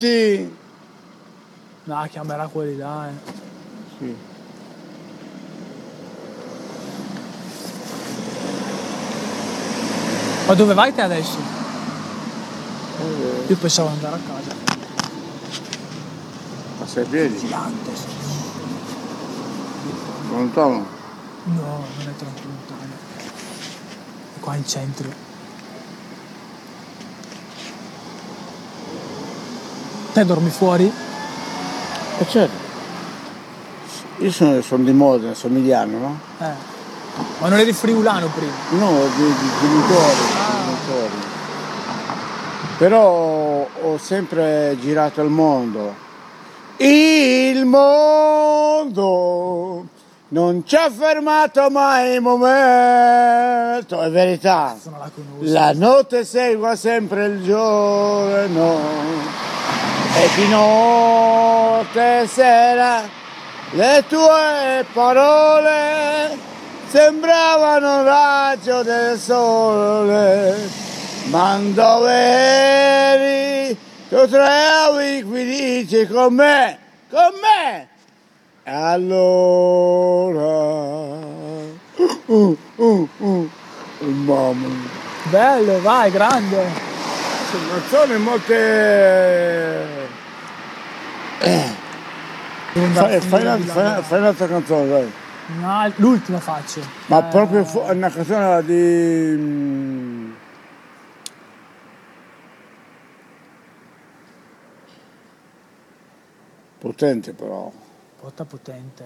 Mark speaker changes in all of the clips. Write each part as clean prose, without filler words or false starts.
Speaker 1: Sì.
Speaker 2: No, chiamerà quelli là,
Speaker 1: Sì.
Speaker 2: Ma dove vai te adesso? Io pensavo di andare a casa.
Speaker 1: Ma sei a piedi?
Speaker 2: Gigante.
Speaker 1: Lontano?
Speaker 2: No, non è troppo lontano. È qua in centro. Te dormi fuori?
Speaker 1: Certo. Io sono di Modena, sono emiliano, no?
Speaker 2: Ma non eri friulano prima?
Speaker 1: No, di genitori. Però ho sempre girato il mondo. Il mondo non ci ha fermato mai un momento, è verità.
Speaker 2: Non la conosco.
Speaker 1: La notte segue sempre il giorno e di notte e sera le tue parole sembravano raggio del sole, ma dove eri? Tu trovavi qui dici con me, allora, mamma.
Speaker 2: Bello, vai, grande.
Speaker 1: Sono canzoni molte. Fai un'altra canzone, dai.
Speaker 2: No, l'ultima faccio.
Speaker 1: Ma proprio una canzone di. Potente però.
Speaker 2: Botta potente.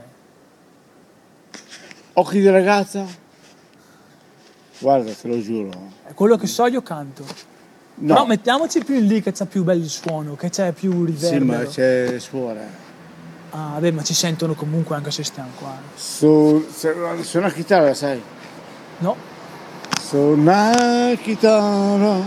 Speaker 1: Occhi di ragazza? Guarda, te lo giuro.
Speaker 2: È quello che so io canto.
Speaker 1: No.
Speaker 2: Però mettiamoci più in lì che c'è più bello suono, che c'è più riverbero.
Speaker 1: Sì, ma c'è suona.
Speaker 2: Ah, vabbè, ma ci sentono comunque anche se stiamo qua.
Speaker 1: Suona chitarra, sai?
Speaker 2: No?
Speaker 1: Suona chitarra.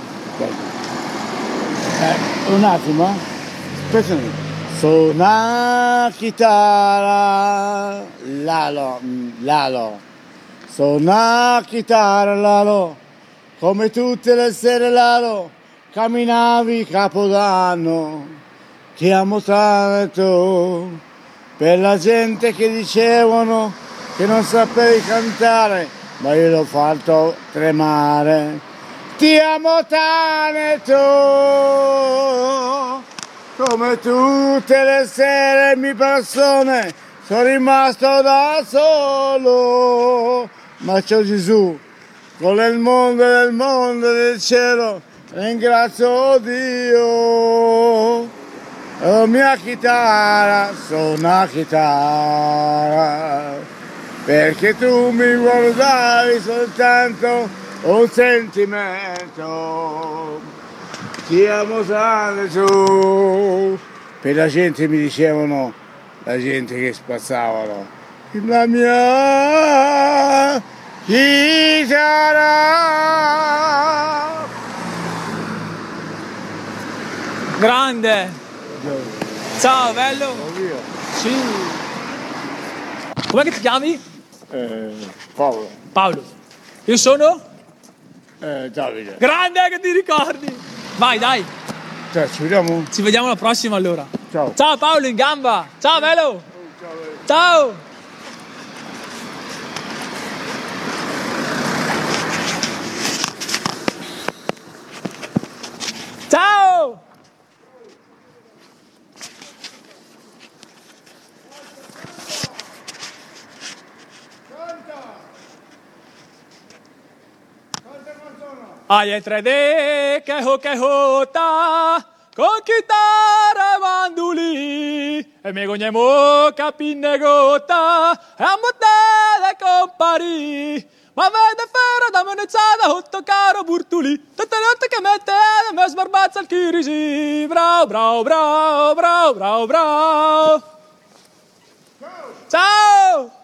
Speaker 1: Un attimo, aspetta. Suona chitarra, Lalo. Suona chitarra, Lalo. Come tutte le sere, Lalo, camminavi Capodanno. Ti amo tanto, per la gente che dicevano che non sapevi cantare, ma io l'ho fatto tremare. Ti amo tanto, come tutte le sere mi persone, sono rimasto da solo, ma c'ho Gesù, con il mondo del cielo, ringrazio Dio. La mia chitarra, suona chitarra, perché tu mi guardavi soltanto un sentimento. Ti amo tanto, per la gente mi dicevano, la gente che spazzavano, la mia chitarra.
Speaker 2: Grande! Ciao, bello! Sì! Com'è che ti chiami?
Speaker 1: Paolo.
Speaker 2: Paolo. Io sono?
Speaker 1: Davide.
Speaker 2: Grande che ti ricordi! Vai, dai!
Speaker 1: Cioè, ci vediamo?
Speaker 2: Ci vediamo alla prossima allora.
Speaker 1: Ciao.
Speaker 2: Ciao Paolo, in gamba! Ciao, bello! Ciao! Ciao! Ai 3D che hota con chitarra e mandolì e mi gognemo capinne gota e a montare compari ma vede ferro da moneciata otto caro burtuli tutte le notte che mette e mi sbarbazza il chirisi bravo bravo bravo bravo bravo bravo ciao